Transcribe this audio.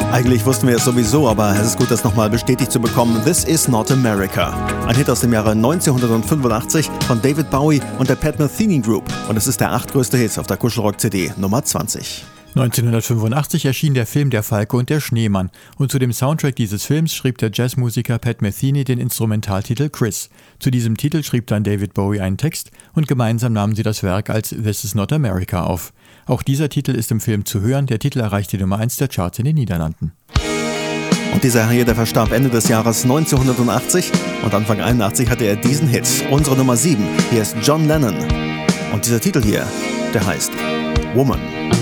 Eigentlich wussten wir es sowieso, aber es ist gut, das nochmal bestätigt zu bekommen. This is not America. Ein Hit aus dem Jahre 1985 von David Bowie und der Pat Metheny Group. Und es ist der 8. Hit auf der Kuschelrock-CD Nummer 20. 1985 erschien der Film Der Falke und der Schneemann und zu dem Soundtrack dieses Films schrieb der Jazzmusiker Pat Metheny den Instrumentaltitel Chris. Zu diesem Titel schrieb dann David Bowie einen Text und gemeinsam nahmen sie das Werk als This is not America auf. Auch dieser Titel ist im Film zu hören, der Titel erreicht die Nummer 1 der Charts in den Niederlanden. Und dieser Herr hier, der verstarb Ende des Jahres 1980 und Anfang 81 hatte er diesen Hit, unsere Nummer 7. Hier ist John Lennon und dieser Titel hier, der heißt Woman.